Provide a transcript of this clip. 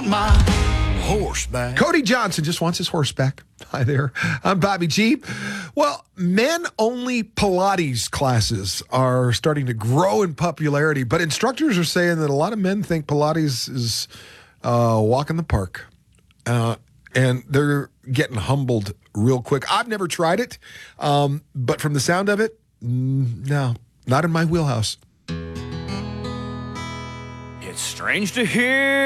want my horse back. Cody Johnson just wants his horse back. Hi there. I'm Bobby G. Well, men-only Pilates classes are starting to grow in popularity, but instructors are saying that a lot of men think Pilates is a walk in the park. And they're getting humbled real quick. I've never tried it, but from the sound of it, no, not in my wheelhouse. It's strange to hear